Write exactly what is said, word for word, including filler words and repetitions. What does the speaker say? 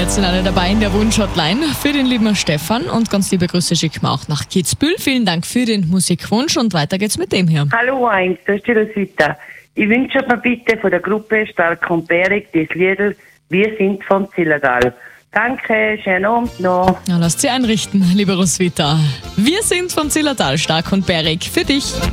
jetzt sind alle dabei in der Wunsch-Hotline für den lieben Stefan und ganz liebe Grüße schicken wir auch nach Kitzbühel. Vielen Dank für den Musikwunsch und weiter geht's mit dem hier. Hallo eins, da ist die Roswitha. Ich wünsche mir bitte von der Gruppe Stark und Bärig das Lied Wir sind vom Zillertal. Danke, schönen Abend noch. Ja, lasst sie einrichten, liebe Roswitha. Wir sind vom Zillertal, Stark und Bärig, für dich.